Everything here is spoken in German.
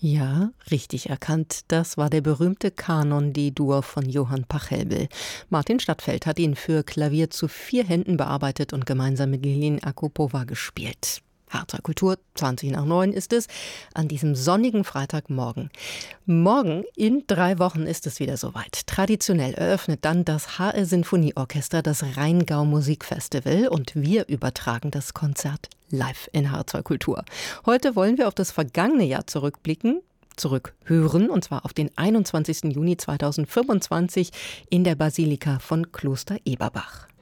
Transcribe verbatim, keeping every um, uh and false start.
Ja, richtig erkannt. Das war der berühmte Kanon D-Dur von Johann Pachelbel. Martin Stadtfeld hat ihn für Klavier zu vier Händen bearbeitet und gemeinsam mit Lilin Akopova gespielt. H zwei Kultur, zwanzig nach neun ist es, an diesem sonnigen Freitagmorgen. Morgen in drei Wochen ist es wieder soweit. Traditionell eröffnet dann das H R Sinfonieorchester das Rheingau Musikfestival und wir übertragen das Konzert live in H zwei Kultur. Heute wollen wir auf das vergangene Jahr zurückblicken, zurückhören, und zwar auf den einundzwanzigsten Juni zweitausendfünfundzwanzig in der Basilika von Kloster Eberbach.